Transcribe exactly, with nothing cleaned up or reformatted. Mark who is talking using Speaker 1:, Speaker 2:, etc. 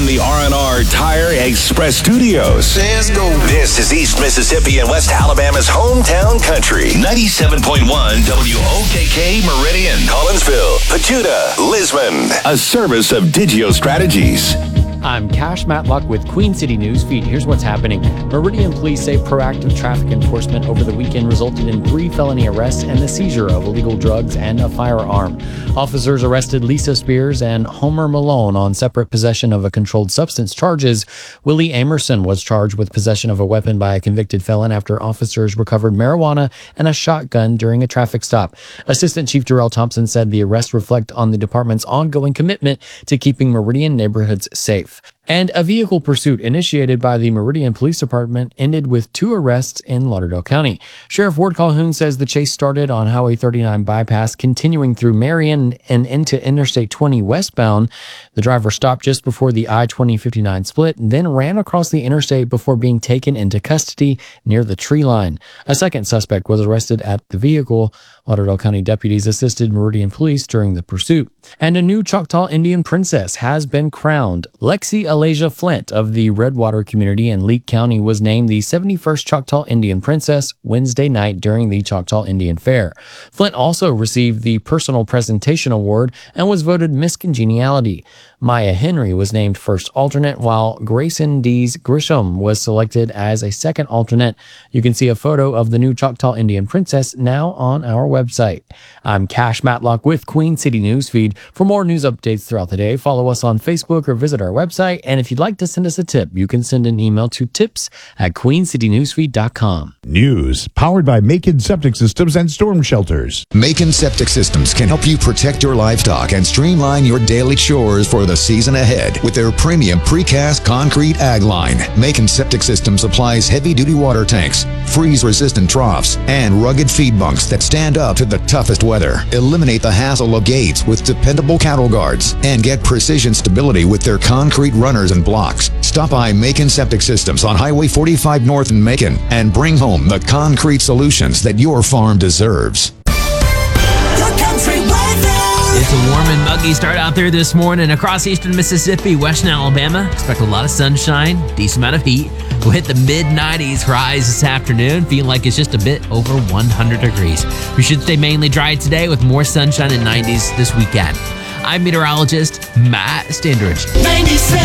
Speaker 1: from the R and R Tire Express Studios.
Speaker 2: Let's go.
Speaker 3: This is East Mississippi and West Alabama's hometown country. ninety-seven point one W O K K Meridian, Collinsville, Pachuta, Lisbon. A service of Digio Strategies.
Speaker 4: I'm Cash Matlock with Queen City News Feed. Here's what's happening. Meridian police say proactive traffic enforcement over the weekend resulted in three felony arrests and the seizure of illegal drugs and a firearm. Officers arrested Lisa Spears and Homer Malone on separate possession of a controlled substance charges. Willie Amerson was charged with possession of a weapon by a convicted felon after officers recovered marijuana and a shotgun during a traffic stop. Assistant Chief Darrell Thompson said the arrests reflect on the department's ongoing commitment to keeping Meridian neighborhoods safe. And a vehicle pursuit initiated by the Meridian Police Department ended with two arrests in Lauderdale County. Sheriff Ward Calhoun says the chase started on Highway thirty-nine bypass, continuing through Marion and into Interstate twenty westbound. The driver stopped just before the I twenty fifty-nine split, then ran across the interstate before being taken into custody near the tree line. A second suspect was arrested at the vehicle. Lauderdale County deputies assisted Meridian Police during the pursuit. And a new Choctaw Indian princess has been crowned. Lexi Alasia Flint of the Redwater community in Leake County was named the seventy-first Choctaw Indian Princess Wednesday night during the Choctaw Indian Fair. Flint also received the Personal Presentation Award and was voted Miss Congeniality. Maya Henry was named first alternate, while Grayson Dees Grisham was selected as a second alternate. You can see a photo of the new Choctaw Indian Princess now on our website. I'm Cash Matlock with Queen City News Feed. For more news updates throughout the day, follow us on Facebook or visit our website. And if you'd like to send us a tip, you can send an email to tips at queen city newsfeed dot com.
Speaker 5: News powered by Macon Septic Systems and Storm Shelters.
Speaker 6: Macon Septic Systems can help you protect your livestock and streamline your daily chores for the season ahead with their premium precast concrete ag line. Macon Septic Systems supplies heavy-duty water tanks, freeze-resistant troughs, and rugged feed bunks that stand up to the toughest weather. Eliminate the hassle of gates with dependable cattle guards and get precision stability with their concrete runners and blocks. Stop by Macon Septic Systems on Highway forty-five North in Macon and bring home the concrete solutions that your farm deserves.
Speaker 7: It's a warm and muggy start out there this morning across eastern Mississippi, western Alabama. Expect a lot of sunshine, decent amount of heat. We'll hit the mid nineties highs this afternoon, feeling like it's just a bit over one hundred degrees. We should stay mainly dry today with more sunshine and nineties this weekend. I'm meteorologist Matt Standridge.